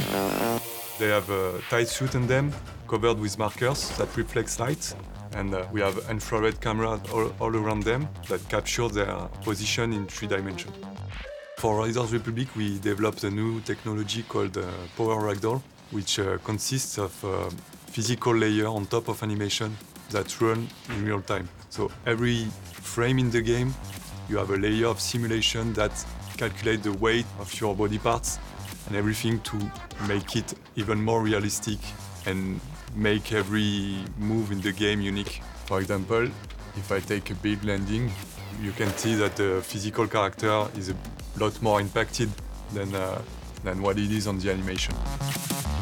They have a tight suit on them, covered with markers that reflect light, and we have infrared cameras all around them that capture their position in 3 dimensions. For Riders Republic, we developed a new technology called Power Ragdoll, which consists of a physical layer on top of animation that run in real time. So every frame in the game, you have a layer of simulation that calculates the weight of your body parts and everything to make it even more realistic and make every move in the game unique. For example, if I take a big landing, you can see that the physical character is a lot more impacted than what it is on the animation.